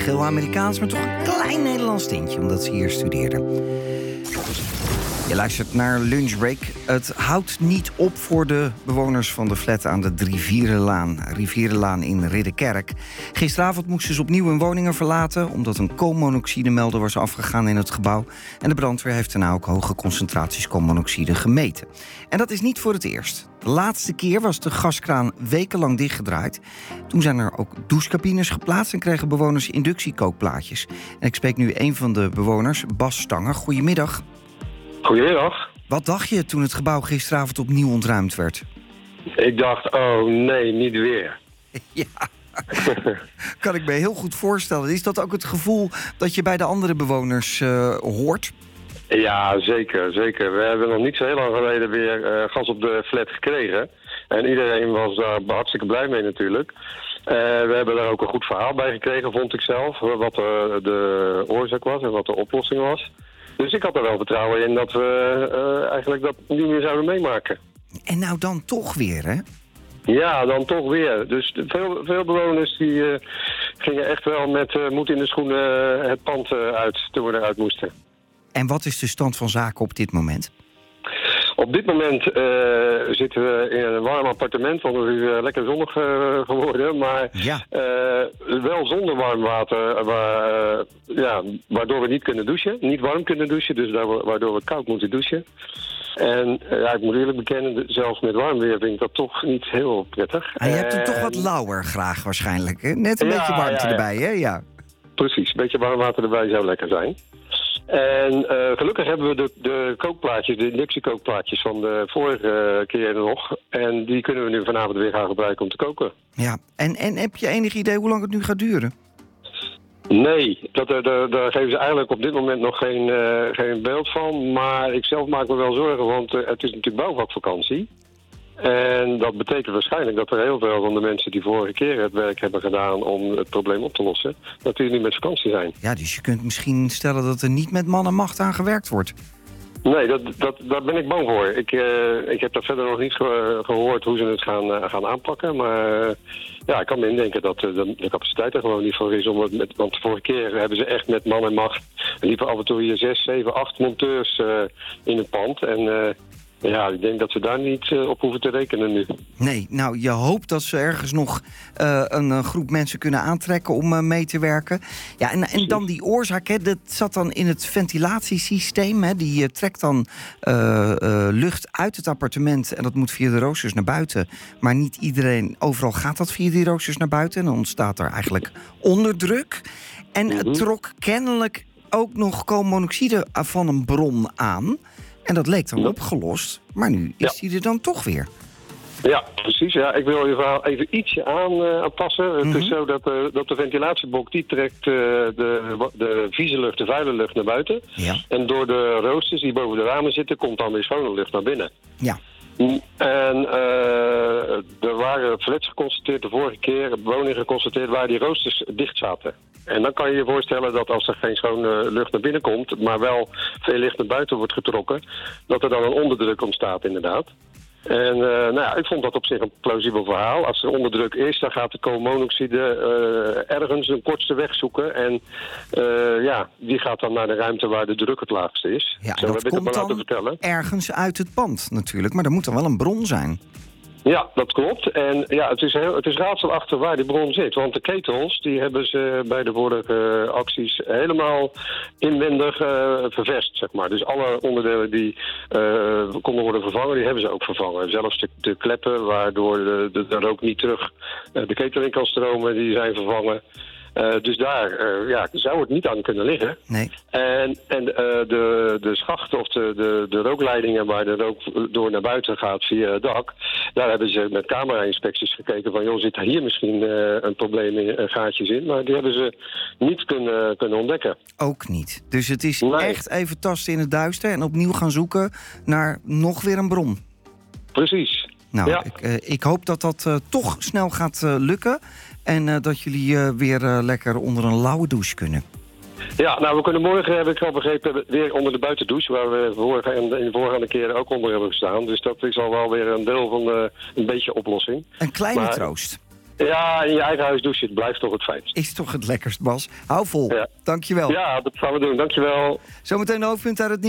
geel Amerikaans, maar toch een klein Nederlands tintje, omdat ze hier studeerden. Je luistert naar Lunchbreak. Het houdt niet op voor de bewoners van de flat aan de Rivierenlaan in Ridderkerk. Gisteravond moesten ze opnieuw hun woningen verlaten, omdat een koolmonoxidemelder was afgegaan in het gebouw. En de brandweer heeft daarna ook hoge concentraties koolmonoxide gemeten. En dat is niet voor het eerst. De laatste keer was de gaskraan wekenlang dichtgedraaid. Toen zijn er ook douchecabines geplaatst en kregen bewoners inductiekookplaatjes. En ik spreek nu een van de bewoners, Bas Stanger. Goedemiddag. Goedemiddag. Wat dacht je toen het gebouw gisteravond opnieuw ontruimd werd? Ik dacht, oh nee, niet weer. Ja, kan ik me heel goed voorstellen. Is dat ook het gevoel dat je bij de andere bewoners hoort? Ja, zeker, zeker. We hebben nog niet zo heel lang geleden weer gas op de flat gekregen. En iedereen was daar hartstikke blij mee natuurlijk. We hebben daar ook een goed verhaal bij gekregen, vond ik zelf. Wat de oorzaak was en wat de oplossing was. Dus ik had er wel vertrouwen in dat we eigenlijk dat niet meer zouden meemaken. En nou dan toch weer, hè? Ja, dan toch weer. Dus veel bewoners die gingen echt wel met moed in de schoenen het pand uit toen we eruit moesten. En wat is de stand van zaken op dit moment? Op dit moment zitten we in een warm appartement, want het is lekker zonnig geworden. Maar ja. Wel zonder warm water, waardoor we niet kunnen douchen. Niet warm kunnen douchen, dus waardoor we koud moeten douchen. En ik moet eerlijk bekennen, zelfs met warm weer vind ik dat toch niet heel prettig. Je hebt het toch wat lauwer graag waarschijnlijk, hè? Net een beetje warmte erbij, hè? Ja. Precies, een beetje warm water erbij zou lekker zijn. En gelukkig hebben we de kookplaatjes, de inductiekookplaatjes van de vorige keer nog. En die kunnen we nu vanavond weer gaan gebruiken om te koken. Ja, en heb je enig idee hoe lang het nu gaat duren? Nee, daar geven ze eigenlijk op dit moment nog geen beeld van. Maar ik zelf maak me wel zorgen, want het is natuurlijk bouwvakvakantie. En dat betekent waarschijnlijk dat er heel veel van de mensen die vorige keer het werk hebben gedaan om het probleem op te lossen, dat die nu met vakantie zijn. Ja, dus je kunt misschien stellen dat er niet met man en macht aan gewerkt wordt. Nee, daar ben ik bang voor. Ik heb daar verder nog niet gehoord hoe ze het gaan aanpakken. Maar ik kan me indenken dat de capaciteit er gewoon niet voor is. Want de vorige keer hebben ze echt met man en macht. Er liepen af en toe hier 6, 7, 8 monteurs in het pand. En ik denk dat ze daar niet op hoeven te rekenen nu. Nee, nou, je hoopt dat ze ergens nog een groep mensen kunnen aantrekken om mee te werken. Ja, en dan die oorzaak, hè, dat zat dan in het ventilatiesysteem. Hè, die trekt dan lucht uit het appartement en dat moet via de roosters naar buiten. Maar niet iedereen, overal gaat dat via die roosters naar buiten. En dan ontstaat er eigenlijk onderdruk. En het trok kennelijk ook nog koolmonoxide van een bron aan. En dat leek dan opgelost, maar nu is die er dan toch weer. Ja, precies. Ja, ik wil je verhaal even ietsje aanpassen. Het is zo dat de ventilatiebok die trekt de vieze lucht, de vuile lucht naar buiten. Ja. En door de roosters die boven de ramen zitten, komt dan weer schone lucht naar binnen. Ja. En er waren flats geconstateerd de vorige keer, woningen geconstateerd waar die roosters dicht zaten. En dan kan je je voorstellen dat als er geen schone lucht naar binnen komt, maar wel veel licht naar buiten wordt getrokken, dat er dan een onderdruk ontstaat inderdaad. En ik vond dat op zich een plausibel verhaal. Als er onderdruk is, dan gaat de koolmonoxide ergens een kortste weg zoeken. En die gaat dan naar de ruimte waar de druk het laagste is. Ja, zo heb ik het maar laten vertellen. Ergens uit het pand natuurlijk, maar er moet dan wel een bron zijn. Ja, dat klopt. En het is raadselachtig waar die bron zit. Want de ketels, die hebben ze bij de vorige acties helemaal inwendig ververst, zeg maar. Dus alle onderdelen die konden worden vervangen, die hebben ze ook vervangen. Zelfs de kleppen, waardoor de rook niet terug de ketel in kan stromen, die zijn vervangen. Dus daar zou het niet aan kunnen liggen. Nee. En de schachten of de rookleidingen waar de rook door naar buiten gaat via het dak, daar hebben ze met camera-inspecties gekeken van, joh, zit hier misschien een probleem in, gaatjes in. Maar die hebben ze niet kunnen ontdekken. Ook niet. Dus het is echt even tasten in het duister en opnieuw gaan zoeken naar nog weer een bron. Precies. Nou, ja. Ik hoop dat dat toch snel gaat lukken. En dat jullie weer lekker onder een lauwe douche kunnen. Ja, nou, we kunnen morgen, heb ik al begrepen, weer onder de buitendouche, waar we in de voorgaande keren ook onder hebben gestaan. Dus dat is al wel weer een deel van een beetje oplossing. Een kleine troost. Ja, in je eigen huis douchen, het blijft toch het fijnst. Is toch het lekkerst, Bas. Hou vol. Ja. Dankjewel. Ja, dat gaan we doen. Dankjewel. Zometeen de hoofdpunt uit het nieuws.